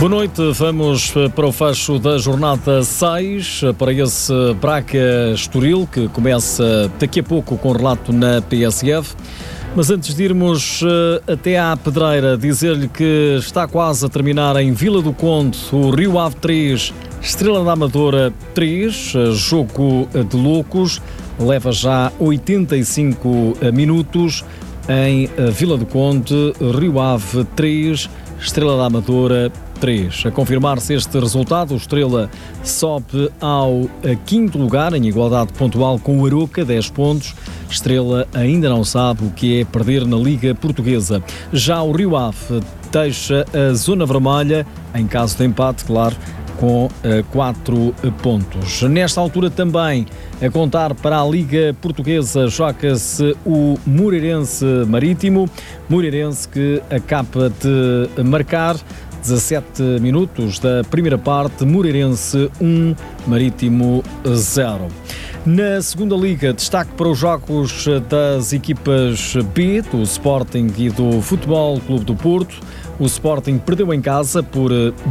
Boa noite, vamos para o fecho da jornada 6, para esse Braga-Estoril, que começa daqui a pouco com relato na PSF. Mas antes de irmos até à Pedreira, dizer-lhe que está quase a terminar em Vila do Conde o Rio Ave 3, Estrela da Amadora 3, jogo de loucos, leva já 85 minutos em Vila do Conde, Rio Ave 3, Estrela da Amadora 3. A confirmar-se este resultado, o Estrela sobe ao quinto lugar, em igualdade pontual com o Aroca, 10 pontos. Estrela ainda não sabe o que é perder na Liga Portuguesa. Já o Rio Ave deixa a zona vermelha, em caso de empate, claro, com 4 pontos. Nesta altura também, a contar para a Liga Portuguesa, joga-se o Moreirense Marítimo. Moreirense que acaba de marcar 17 minutos da primeira parte, Moreirense 1, Marítimo 0. Na segunda liga, destaque para os jogos das equipas B, do Sporting e do Futebol Clube do Porto. O Sporting perdeu em casa por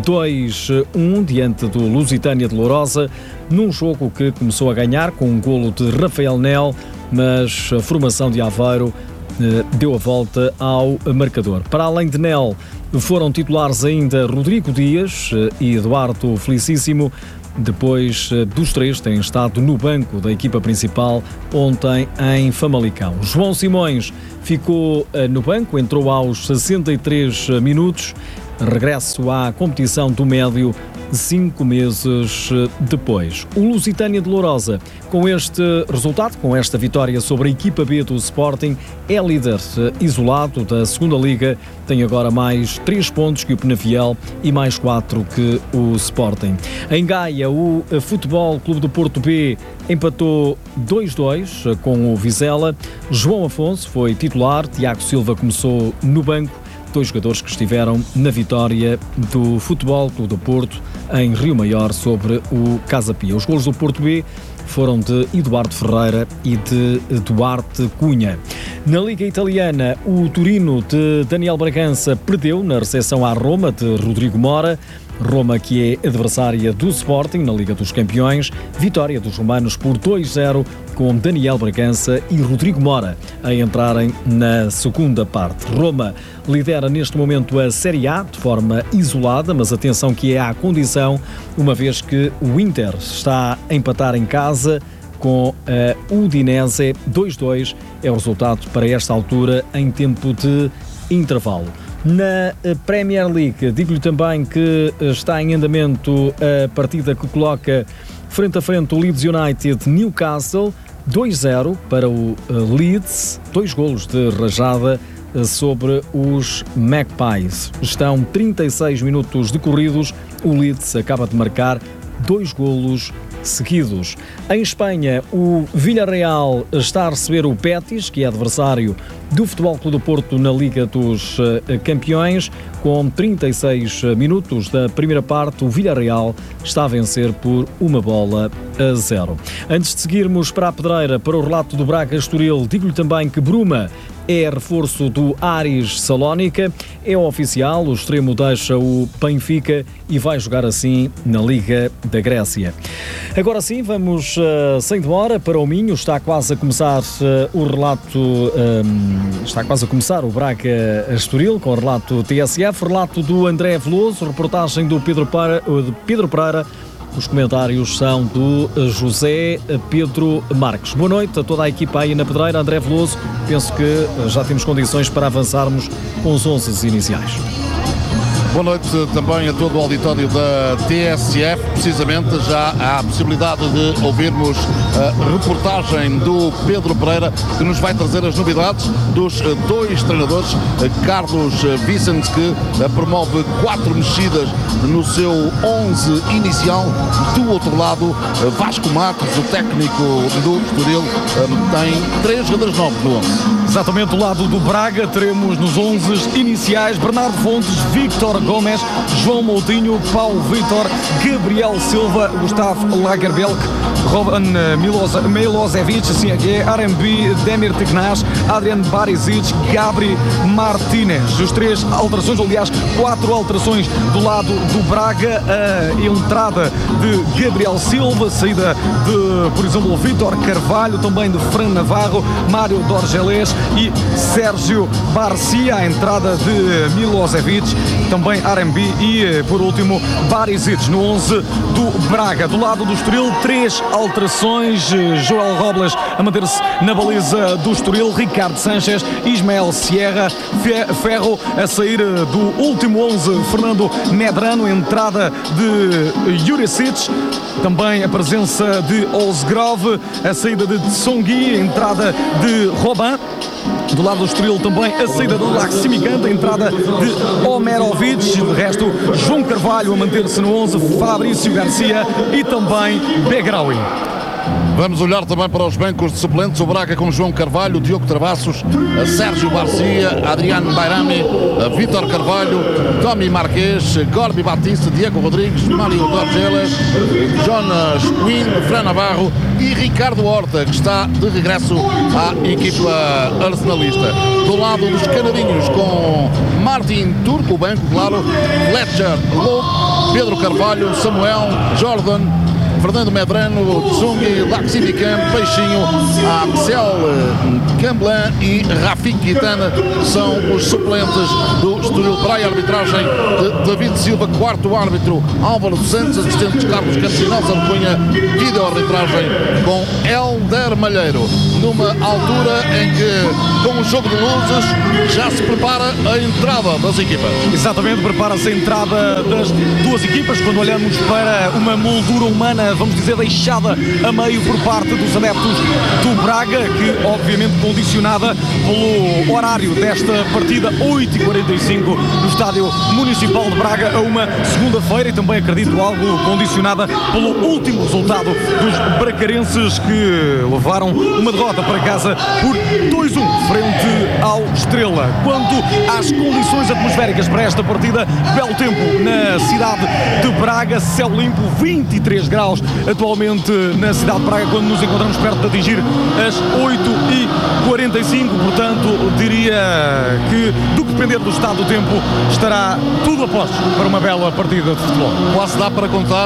2-1 diante do Lusitânia de Lourosa, num jogo que começou a ganhar com um golo de Rafael Nel, mas a formação de Aveiro deu a volta ao marcador. Para além de Nel, foram titulares ainda Rodrigo Dias e Eduardo Felicíssimo. Depois dos três, têm estado no banco da equipa principal ontem em Famalicão. João Simões ficou no banco, entrou aos 63 minutos. Regresso à competição do médio 5 meses depois. O Lusitânia de Lourosa, com este resultado, com esta vitória sobre a equipa B do Sporting, é líder isolado da segunda liga, tem agora mais 3 pontos que o Penafiel e mais 4 que o Sporting. Em Gaia, o Futebol Clube do Porto B empatou 2-2 com o Vizela. João Afonso foi titular, Tiago Silva começou no banco. 2 jogadores que estiveram na vitória do Futebol Clube do Porto em Rio Maior sobre o Casa Pia. Os golos do Porto B foram de Eduardo Ferreira e de Duarte Cunha. Na Liga Italiana, o Torino de Daniel Bragança perdeu na recepção à Roma de Rodrigo Mora. Roma, que é adversária do Sporting na Liga dos Campeões. Vitória dos romanos por 2-0 com Daniel Bragança e Rodrigo Mora a entrarem na segunda parte. Roma lidera neste momento a Série A de forma isolada, mas atenção que é à condição, uma vez que o Inter está a empatar em casa com a Udinese. 2-2 é o resultado para esta altura em tempo de intervalo. Na Premier League, digo-lhe também que está em andamento a partida que coloca frente a frente o Leeds United Newcastle, 2-0 para o Leeds, 2 golos de rajada sobre os Magpies. Estão 36 minutos decorridos, o Leeds acaba de marcar 2 golos seguidos. Em Espanha, o Villarreal está a receber o Betis, que é adversário do Futebol Clube do Porto na Liga dos Campeões. Com 36 minutos da primeira parte, o Villarreal está a vencer por 1-0. Antes de seguirmos para a Pedreira, para o relato do Braga-Estoril, digo-lhe também que Bruma é reforço do Aris Salónica, é oficial, o extremo deixa o Benfica e vai jogar assim na Liga da Grécia. Agora sim, vamos sem demora para o Minho, está quase a começar o relato, está quase a começar o Braga-Estoril com o relato TSF, relato do André Veloso, reportagem do Pedro Pereira. Os comentários são do José Pedro Marques. Boa noite a toda a equipa aí na Pedreira. André Veloso, penso que já temos condições para avançarmos com os 11 iniciais. Boa noite também a todo o auditório da TSF. Precisamente já há a possibilidade de ouvirmos a reportagem do Pedro Pereira, que nos vai trazer as novidades dos 2 treinadores. Carlos Vicente, que promove 4 mexidas no seu 11 inicial. Do outro lado, Vasco Matos, o técnico do Estoril, tem 3 jogadores novos no 11. Exatamente, do lado do Braga teremos nos 11 iniciais Bernardo Fontes, Victor Gomes, João Moutinho, Paulo Vitor, Gabriel Silva, Gustavo Lagerbielke, Roman Milosevic, assim é que é, RMB, Demir Tiknash, Adrian Barisic, Gabri Martinez. Os 3 alterações, aliás 4 alterações do lado do Braga, a entrada de Gabriel Silva, saída de, por exemplo, Vítor Carvalho, também de Fran Navarro, Mário Dorgelés e Sérgio Barcia, a entrada de Milosevic, também RMB e, por último, Barisic no 11 do Braga. Do lado do Estoril, 3 alterações, Joel Robles a manter-se na baliza do Estoril, Ricardo Sanchez, Ismael Sierra, Ferro a sair do último 11, Fernando Medrano, entrada de Jurisic, também a presença de Ozgrove, a saída de Tsongi, a entrada de Robin. Do lado do Estoril também a saída do Laximicante, a entrada de Omerovic, de resto João Carvalho a manter-se no 11, Fabrício Garcia e também Begraoui. Vamos olhar também para os bancos de suplentes. O Braga com João Carvalho, Diogo Travassos, Sérgio Barcia, Adriano Bairami, Vítor Carvalho, Tommy Marques, Gorbi Batista, Diego Rodrigues, Mário Dorgelas, Jonas Quinn, Fran Navarro e Ricardo Horta, que está de regresso à equipa arsenalista. Do lado dos canadinhos, com Martin Turco, o banco, claro, Fletcher, Lowe, Pedro Carvalho, Samuel, Jordan, Fernando Medrano, Tsongi, Laximicam, Peixinho, Axel Camblan e Rafik Quintana são os suplentes do Estoril. Para a arbitragem de David Silva, quarto árbitro Álvaro dos Santos, assistentes Carlos Cantinal Zarcunha, vídeo arbitragem com Helder Malheiro, numa altura em que, com o jogo de luzes, já se prepara a entrada das equipas. Exatamente, prepara-se a entrada das duas equipas, quando olhamos para uma moldura humana, vamos dizer, deixada a meio por parte dos adeptos do Braga, que obviamente condicionada pelo horário desta partida, 8h45 no Estádio Municipal de Braga, a uma segunda-feira, e também acredito algo condicionada pelo último resultado dos bracarenses, que levaram uma derrota para casa por 2-1 frente ao Estrela. Quanto às condições atmosféricas para esta partida, belo tempo na cidade de Braga, céu limpo, 23 graus atualmente na cidade de Braga, quando nos encontramos perto de atingir as 8h45, portanto diria que, do que depender do estado do tempo, estará tudo a postos para uma bela partida de futebol. Quase dá para contar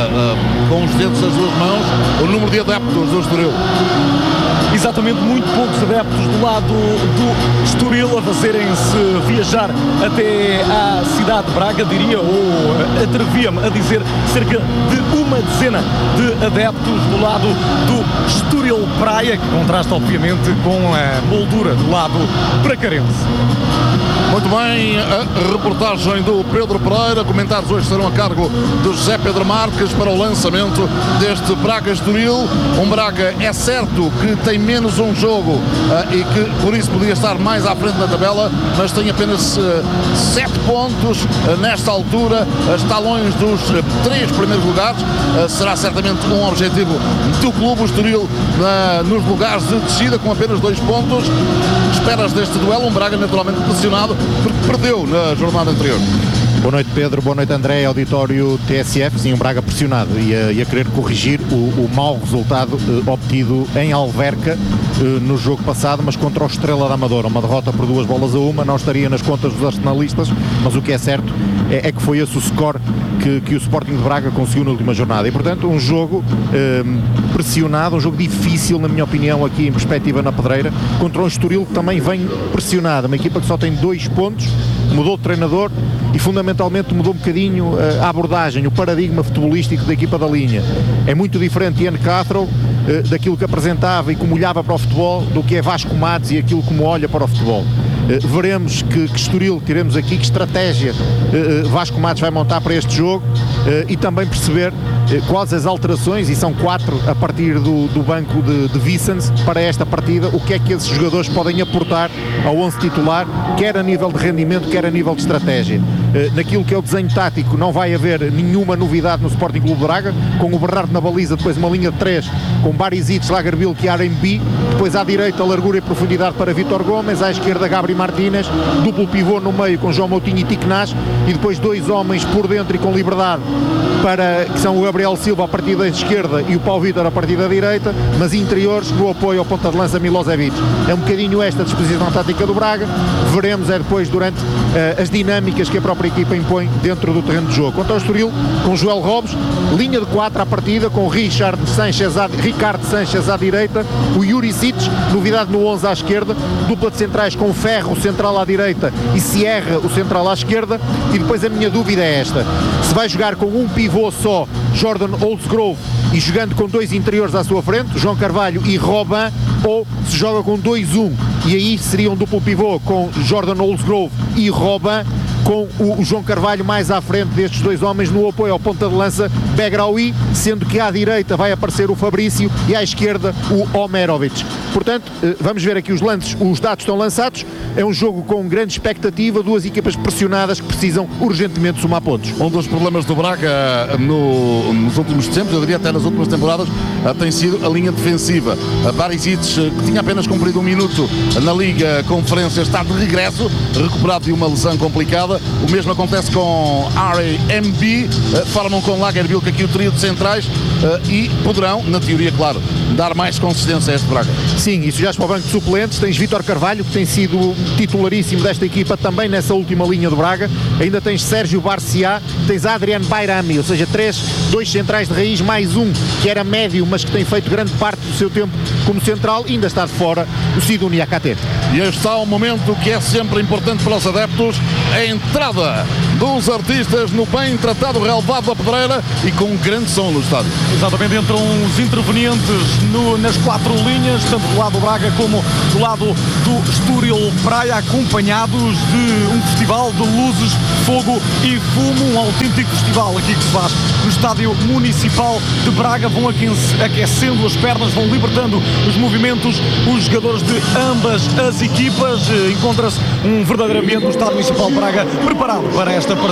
com os dedos das duas mãos o número de adeptos do Estoril. Exatamente, muito poucos adeptos do lado do Estoril a fazerem-se viajar até à cidade de Braga, diria, ou atrevia-me a dizer, cerca de uma dezena de adeptos do lado do Estoril Praia, que contrasta obviamente com a moldura do lado bracarense. Muito bem, a reportagem do Pedro Pereira. Comentários hoje serão a cargo do José Pedro Marques para o lançamento deste Braga-Estoril. Um Braga, é certo que tem menos um jogo e que por isso podia estar mais à frente na tabela, mas tem apenas 7 pontos nesta altura, está longe dos 3 primeiros lugares. Será certamente um objetivo do clube, o Estoril nos lugares de descida com apenas 2 pontos. Esperas deste duelo? Um Braga naturalmente pressionado porque perdeu na jornada anterior. Boa noite, Pedro. Boa noite, André. Auditório TSF. Sim, um Braga pressionado e a querer corrigir o mau resultado obtido em Alverca no jogo passado, mas contra o Estrela da Amadora. Uma derrota por 2-1, não estaria nas contas dos arsenalistas, mas o que é certo é que foi esse o score que o Sporting de Braga conseguiu na última jornada. E, portanto, um jogo pressionado, um jogo difícil, na minha opinião, aqui em perspectiva na Pedreira, contra um Estoril que também vem pressionado. Uma equipa que só tem 2 pontos, mudou de treinador e fundamentalmente mudou um bocadinho a abordagem, o paradigma futebolístico da equipa da linha. É muito diferente Ian Cathro daquilo que apresentava e como olhava para o futebol do que é Vasco Matos e aquilo como olha para o futebol. Veremos que Estoril tiremos aqui, que estratégia Vasco Matos vai montar para este jogo e também perceber quais as alterações, e são 4 a partir do banco de Vicens para esta partida, o que é que esses jogadores podem aportar ao 11 titular, quer a nível de rendimento, quer a nível de estratégia. Naquilo que é o desenho tático não vai haver nenhuma novidade no Sporting Clube de Braga, com o Bernardo na baliza, depois uma linha de 3 com Barisic, Lagerbielke e RMB, depois à direita largura e profundidade para Vítor Gomes, à esquerda Gabri Martinez, duplo pivô no meio com João Moutinho e Tiknash, e depois 2 homens por dentro e com liberdade que são o Gabriel Silva a partir da esquerda e o Paulo Vítor a partir da direita, mas interiores no apoio ao ponta de lança Milosevic. É um bocadinho esta disposição tática do Braga, veremos depois durante as dinâmicas que a própria equipa impõe dentro do terreno de jogo. Quanto ao Estoril, com Joel Robes, linha de 4 à partida, com Ricardo Sanchez à direita, o Juricic, novidade no 11 à esquerda, dupla de centrais com Ferro, o central à direita, e Sierra, o central à esquerda. E depois a minha dúvida é esta: se vai jogar com um pivô só, Jordan Oldsgrove, e jogando com 2 interiores à sua frente, João Carvalho e Robin, ou se joga com 2-1, e aí seria um duplo pivô com Jordan Oldsgrove e Robin, com o João Carvalho mais à frente destes 2 homens no apoio ao ponta de lança Begraoui, sendo que à direita vai aparecer o Fabrício e à esquerda o Omerovic. Portanto, vamos ver aqui os lances, os dados estão lançados. É um jogo com grande expectativa, 2 equipas pressionadas que precisam urgentemente somar pontos. Um dos problemas do Braga nos últimos tempos, eu diria até nas últimas temporadas, tem sido a linha defensiva. A Barisic, que tinha apenas cumprido 1 minuto na Liga Conferência, está de regresso, recuperado de uma lesão complicada. O mesmo acontece com RAMB, formam com Lagerbielke aqui o trio de centrais e poderão, na teoria, claro, dar mais consistência a este Braga. Sim, e se olhares para o banco de suplentes, tens Vítor Carvalho, que tem sido titularíssimo desta equipa também nessa última linha do Braga. Ainda tens Sérgio Barciá, tens Adrian Bayrami, ou seja, 2 centrais de raiz, mais um que era médio, mas que tem feito grande parte do seu tempo como central. Ainda está de fora o Sidou Niakate. E este está um momento que é sempre importante para os adeptos, a entrada dos artistas no bem tratado relevado da Pedreira e com um grande som no estádio. Exatamente, entram os intervenientes nas 4 linhas, tanto do lado do Braga como do lado do Estoril Praia, acompanhados de um festival de luzes, fogo e fumo, um autêntico festival aqui que se faz no Estádio Municipal de Braga. Vão aquecendo as pernas, vão libertando os movimentos, os jogadores de ambas as equipas. Encontra-se um verdadeiro ambiente no Estádio Municipal de Braga preparado para esta partida.